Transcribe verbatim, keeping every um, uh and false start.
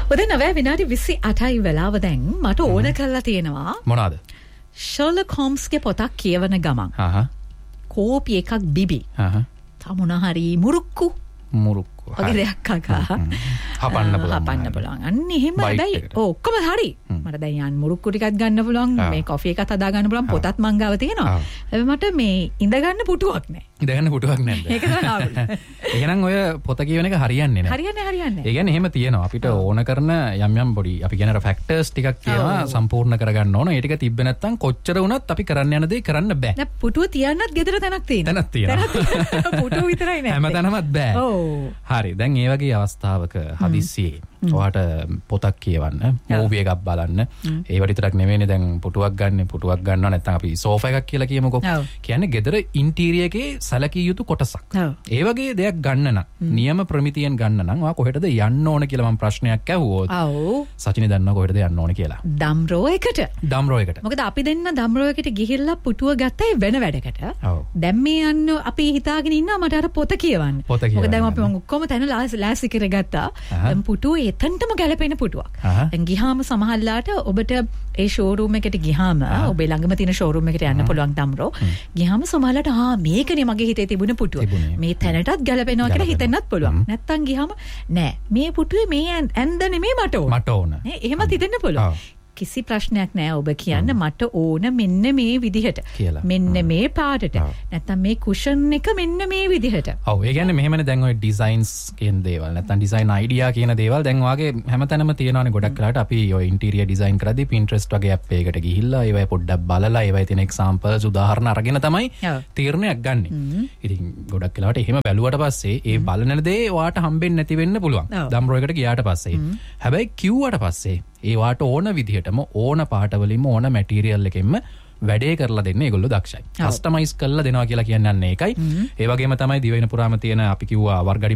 ඔද නවය විනාඩි විසි අටයි වෙලාව දැන් මට ඕන කරලා තියෙනවා මොනවාද? ෂර්ලොක් හෝම්ස්ගේ පොතක් කියවන ගමන්. හහ. කෝපි එකක් බිබි. හහ. තමුණ හරි මුරුක්කු. මුරුක්කු. වගේ දෙයක් කකා. හපන්න පුළුවන්. හපන්න පුළුවන්. අන්න එහෙම හැබැයි ඔක්කොම හරි. මට දැන් යන් මුරුක්කු ටිකක් ගන්න පුළුවන්. මේ කොෆි එකක් හදා ගන්න පුළුවන්. පොතත් මං ගාව තියෙනවා. හැබැයි මට මේ ඉඳ ගන්න පුටුවක් නැහැ. ඉඳ ගන්න පුටුවක් නැහැ. ඒක තමයි ආවුල. එහෙනම් ඔය පොත කියවන එක හරියන්නේ නැහැ. හරියන්නේ හරියන්නේ. ඒ කියන්නේ එහෙම තියෙනවා. අපිට ඕන කරන යම් යම් පොඩි අපි කියන ෆැක්ටර්ස් ටිකක් තියෙනවා සම්පූර්ණ කරගන්න ඕන. ඒ ටික තිබ්බ නැත්නම් කොච්චර වුණත් අපි කරන්න යන දේ කරන්න බෑ. දැන් පුටුව තියන්නත් ගෙදර තැනක් තියෙනවා. තැනක් තියෙනවා. පුටුව විතරයි නෑ. හැමතැනමත් බෑ. ඔව්. හරි. දැන් ඒ වගේ අවස්ථාවක හදිස්සියේ ඔයාට පොතක් කියවන්න, මූවි එකක් බලන්න. ඒ විතරක් නෙවෙයිනේ දැන් පුටුවක් ගන්න, පුටුවක් ගන්නවා නැත්නම් අපි සෝෆා එකක් කියලා කියමුකෝ. කියන්නේ ගෙදර ඉන්ටීරියර් එකේ සැලකිය යුතු කොටසක්. ඒ වගේ දෙයක් ගන්න නම්, නියම ප්‍රමිතියෙන් ගන්න නම් ඔයා කොහෙටද යන්න ඕන කියලා මම ප්‍රශ්නයක් ඇහුවොත්. ඔව්. සචිනේ දන්නවා කොහෙටද යන්න ඕන කියලා. දම්රෝ එකට. දම්රෝ එකට. මොකද අපි දෙන්න දම්රෝ එකට ගිහිල්ලා පුටුව ගත්තයි වෙන වැඩකට. ඔව්. දැන් මේ යන්න අපි හිතාගෙන ඉන්නවා මට අර පොත කියවන්න. පොත කියවන්න. මොකද දැන් අපි ඔක්කොම තැන ලෑස්ති කරගත්තා. දැන් පුටුව එතනටම ගැලපෙන පුටුවක්. දැන් ගිහාම සමහරලාට ඔබට ඒ ෂෝරූම් එකට ගිහාම ඔබේ ළඟම තියෙන ෂෝරූම් එකට යන්න පුළුවන් දම්රෝ. ගිහාම සමහරලාට ආ මේකනේ මගේ හිතේ තිබුණ පුටුව. මේ තැනටත් ගැලපෙනවා කියලා හිතෙන්නත් පුළුවන්. නැත්තම් ගිහාම නෑ මේ පුටුවේ මේ ඇඳ නෙමෙයි මට ඕන. මට ඕන. නේ එහෙමත් හිතෙන්න පුළුවන්. කිසි ප්‍රශ්නයක් නෑ ඔබ කියන්න මට ඕන මෙන්න මේ විදිහට. මෙන්න මේ පාටට. නැත්තම් මේ කුෂන් එක මෙන්න මේ විදිහට. ඔව් ඒ කියන්නේ මෙහෙමනේ දැන් ඔය ඩිසයින්ස් කියන දේවල් නැත්තම් ඩිසයින් අයිඩියා කියන දේවල් දැන් වාගේ හැමතැනම තියෙනවානේ ගොඩක් වෙලාට අපි ඔය ඉන්ටීරියර් ඩිසයින් කරද්දී Pinterest වගේ ඇප් එකකට ගිහිල්ලා ඒවයි පොඩ්ඩක් බලලා ඒවයි තියෙන එක්සැම්පල්ස් උදාහරණ අරගෙන තමයි තීරණයක් ගන්නෙ. ඉතින් ගොඩක් වෙලාවට එහෙම බැලුවට පස්සේ ඒ බලන දේ ඔයාට හම්බෙන්නේ නැති වෙන්න පුළුවන්. දම්රෝ එකට ගියාට පස්සේ. හැබැයි කිව්වට පස්සේ ඒ වාට ඕන විදිහටම ඕන පාටවලින්ම ඕන මැටීරියල් එකෙන්ම වැඩේ කරලා දෙන්න ඒගොල්ලෝ දක්ෂයි. කස්ටමයිස් කරලා දෙනවා කියලා කියන්නේ ඒකයි. ඒ වගේම තමයි දිවයින පුරාම තියෙන අපි කිව්වා වර්ගඩි